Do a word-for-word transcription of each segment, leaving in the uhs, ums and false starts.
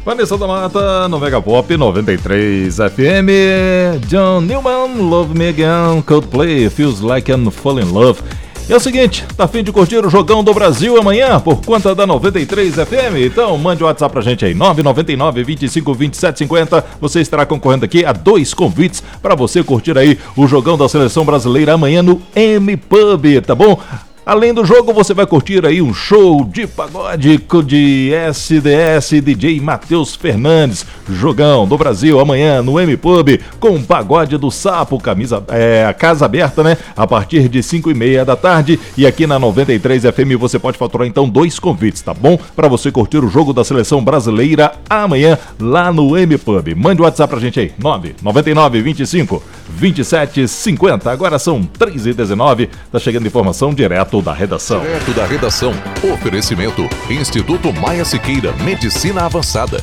Vanessa da Mata, no Mega Pop noventa e três F M. John Newman, Love Me Again, Coldplay, Feels Like I'm Falling in Love. E é o seguinte, tá a fim de curtir o Jogão do Brasil amanhã por conta da noventa e três F M? Então mande o WhatsApp pra gente aí, nove nove nove, vinte e cinco, vinte e sete, cinquenta. Você estará concorrendo aqui a dois convites para você curtir aí o Jogão da Seleção Brasileira amanhã no M-Pub, tá bom? Além do jogo, você vai curtir aí um show de pagode de S D S D J Matheus Fernandes. Jogão do Brasil amanhã no M-Pub com o Pagode do Sapo, camisa, é, a casa aberta, né? A partir de cinco e meia da tarde. E aqui na noventa e três F M você pode faturar então dois convites, tá bom? Para você curtir o jogo da Seleção Brasileira amanhã lá no M-Pub. Mande o WhatsApp pra gente aí, nove nove nove, vinte e cinco, vinte e sete, cinquenta. Agora são três e dezenove, tá chegando informação direto da redação. Direto da redação. Oferecimento Instituto Maia Siqueira, Medicina Avançada.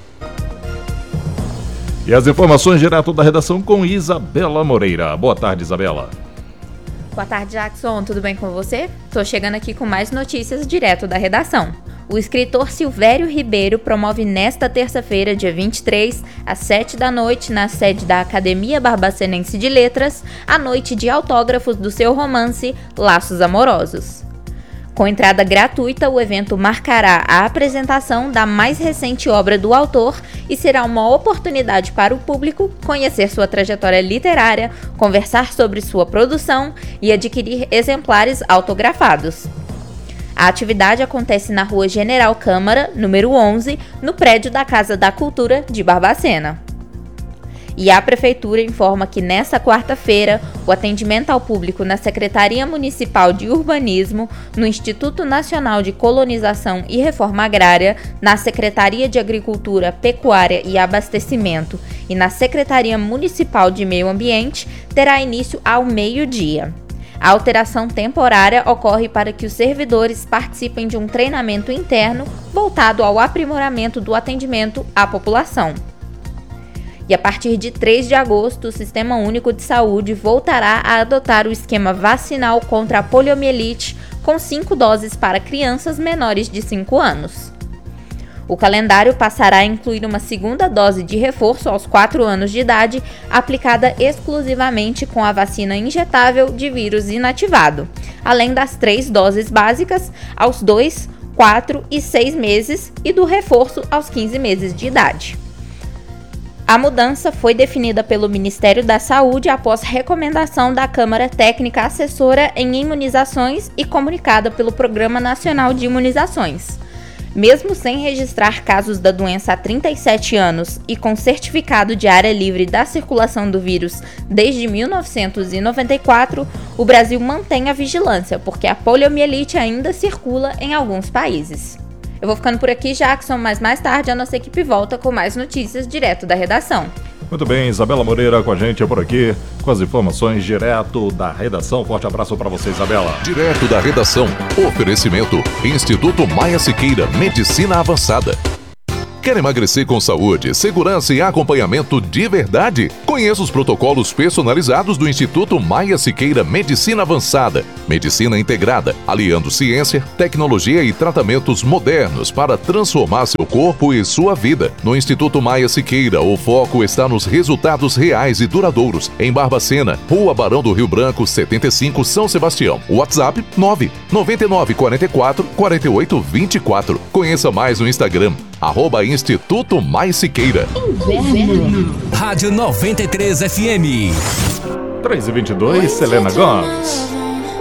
E as informações direto da redação com Isabela Moreira. Boa tarde, Isabela. Boa tarde, Jackson. Tudo bem com você? Tô chegando aqui com mais notícias direto da redação. O escritor Silvério Ribeiro promove nesta terça-feira, dia vinte e três, às sete da noite, na sede da Academia Barbacenense de Letras, a noite de autógrafos do seu romance Laços Amorosos. Com entrada gratuita, o evento marcará a apresentação da mais recente obra do autor e será uma oportunidade para o público conhecer sua trajetória literária, conversar sobre sua produção e adquirir exemplares autografados. A atividade acontece na Rua General Câmara, número onze, no prédio da Casa da Cultura de Barbacena. E a Prefeitura informa que nesta quarta-feira, o atendimento ao público na Secretaria Municipal de Urbanismo, no Instituto Nacional de Colonização e Reforma Agrária, na Secretaria de Agricultura, Pecuária e Abastecimento e na Secretaria Municipal de Meio Ambiente terá início ao meio-dia. A alteração temporária ocorre para que os servidores participem de um treinamento interno voltado ao aprimoramento do atendimento à população. E a partir de três de agosto, o Sistema Único de Saúde voltará a adotar o esquema vacinal contra a poliomielite com cinco doses para crianças menores de cinco anos. O calendário passará a incluir uma segunda dose de reforço aos quatro anos de idade, aplicada exclusivamente com a vacina injetável de vírus inativado, além das três doses básicas aos dois, quatro e seis meses e do reforço aos quinze meses de idade. A mudança foi definida pelo Ministério da Saúde após recomendação da Câmara Técnica Assessora em Imunizações e comunicada pelo Programa Nacional de Imunizações. Mesmo sem registrar casos da doença há trinta e sete anos e com certificado de área livre da circulação do vírus desde mil novecentos e noventa e quatro, o Brasil mantém a vigilância, porque a poliomielite ainda circula em alguns países. Eu vou ficando por aqui, Jackson, mas mais tarde a nossa equipe volta com mais notícias direto da redação. Muito bem, Isabela Moreira com a gente por aqui, com as informações direto da redação. Forte abraço para você, Isabela. Direto da redação. Oferecimento Instituto Maia Siqueira, Medicina Avançada. Quer emagrecer com saúde, segurança e acompanhamento de verdade? Conheça os protocolos personalizados do Instituto Maia Siqueira Medicina Avançada. Medicina integrada, aliando ciência, tecnologia e tratamentos modernos para transformar seu corpo e sua vida. No Instituto Maia Siqueira, o foco está nos resultados reais e duradouros. Em Barbacena, Rua Barão do Rio Branco, setenta e cinco, São Sebastião. WhatsApp nove nove nove quatro quatro, quatro oito dois quatro. Conheça mais no Instagram, arroba Instituto Mais Siqueira. Inverno. Rádio noventa e três F M. três e vinte e dois, Selena Gomez.